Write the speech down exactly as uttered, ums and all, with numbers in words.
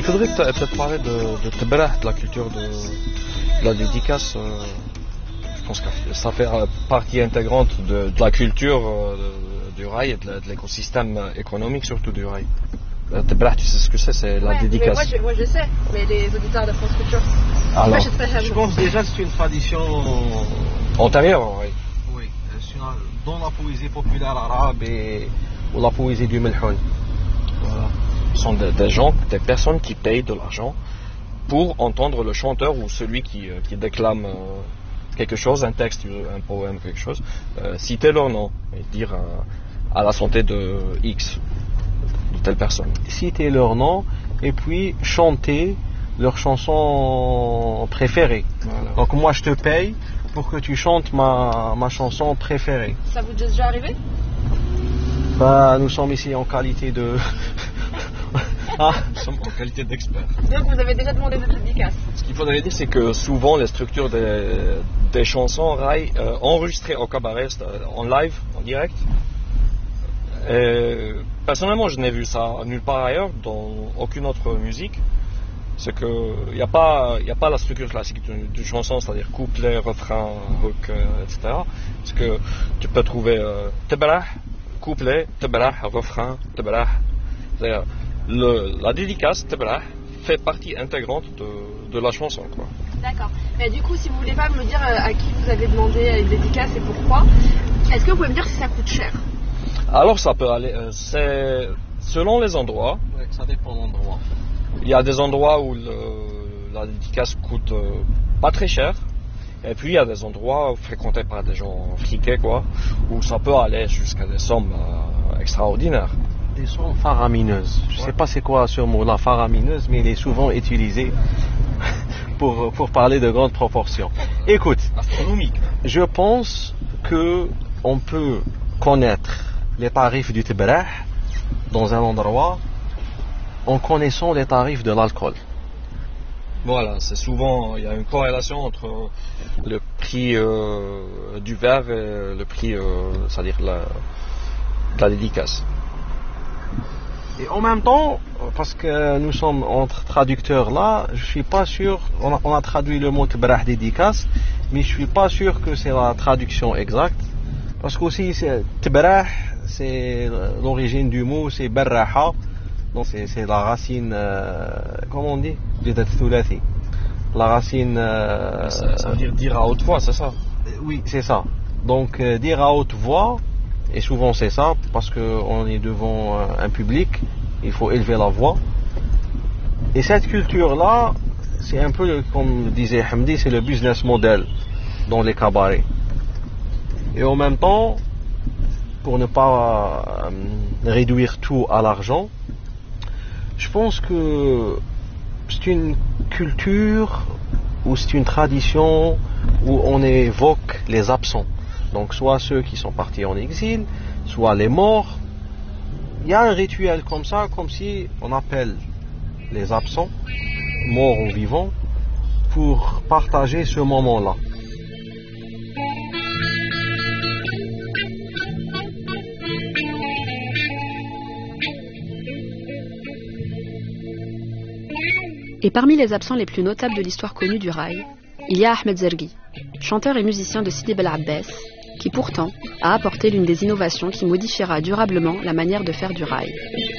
faudrait peut-être parler de, de Tebrah, de la culture de, de la dédicace. Euh, je pense que ça fait partie intégrante de, de la culture euh, de, du rail et de, de l'écosystème économique surtout du rail. Tebrah, tu sais ce que c'est, c'est la ouais, dédicace. Moi je, moi je sais, mais les auditeurs de France Culture. Alors, moi, je, je pense déjà que c'est une tradition antérieure, oui. Oui, dans la poésie populaire arabe et ou la poésie du Melhoun. Voilà. Ce sont des, des gens, des personnes qui payent de l'argent pour entendre le chanteur ou celui qui, qui déclame euh, quelque chose, un texte, un poème, quelque chose, euh, citer leur nom et dire euh, à la santé de X, de telle personne. Citer leur nom et puis chanter leur chanson préférée. Voilà. Donc moi je te paye pour que tu chantes ma, ma chanson préférée. Ça vous est déjà arrivé? Bah, nous sommes ici en qualité de... ah, nous sommes en qualité d'experts. Donc vous avez déjà demandé des dédicaces. Ce qu'il faudrait dire, c'est que souvent les structures des, des chansons rail euh, enregistrées au cabaret, en live, en direct. Et, personnellement, je n'ai vu ça nulle part ailleurs, dans aucune autre musique. C'est qu'il n'y a, a pas la structure classique d'une chanson, c'est-à-dire couplet, refrain, hook, euh, et cetera. Parce que tu peux trouver euh, Tebrah, couplet, Tebrah, refrain, Tebrah. C'est-à-dire, le, la dédicace, Tebrah, fait partie intégrante de, de la chanson, quoi. D'accord. Mais du coup, si vous voulez pas me dire à qui vous avez demandé une dédicace et pourquoi, est-ce que vous pouvez me dire si ça coûte cher? Alors ça peut aller, euh, c'est selon les endroits. Oui, ça dépend de l'endroit. Il y a des endroits où le, la dédicace coûte euh, pas très cher. Et puis il y a des endroits fréquentés par des gens friqués, quoi, où ça peut aller jusqu'à des sommes euh, extraordinaires. Des sommes faramineuses. Je ne ouais. sais pas c'est quoi ce mot-là, faramineuse, mais il est souvent utilisé pour, pour parler de grandes proportions. Écoute, astronomique. Je pense que on peut connaître les tarifs du Tebrah dans un endroit en connaissant les tarifs de l'alcool. Voilà, c'est souvent, il y a une corrélation entre le prix euh, du verre et le prix, euh, c'est-à-dire la, la dédicace. Et en même temps, parce que nous sommes entre traducteurs là, je suis pas sûr, on a, on a traduit le mot Tebrah dédicace, mais je suis pas sûr que c'est la traduction exacte. Parce qu'aussi, c'est, Tebrah, c'est l'origine du mot, c'est Barraha. Donc c'est, c'est la racine, euh, comment on dit? La racine... Euh, ça, ça veut dire dire à haute voix, c'est ça? Oui, c'est ça. Donc euh, dire à haute voix, et souvent c'est ça, parce qu'on est devant euh, un public, il faut élever la voix. Et cette culture-là, c'est un peu, comme disait Hamdi, c'est le business model dans les cabarets. Et en même temps, pour ne pas euh, réduire tout à l'argent, je pense que c'est une culture ou c'est une tradition où on évoque les absents. Donc soit ceux qui sont partis en exil, soit les morts. Il y a un rituel comme ça, comme si on appelle les absents, morts ou vivants, pour partager ce moment-là. Et parmi les absents les plus notables de l'histoire connue du rail, il y a Ahmed Zergui, chanteur et musicien de Sidi Bel Abbès, qui pourtant a apporté l'une des innovations qui modifiera durablement la manière de faire du rail.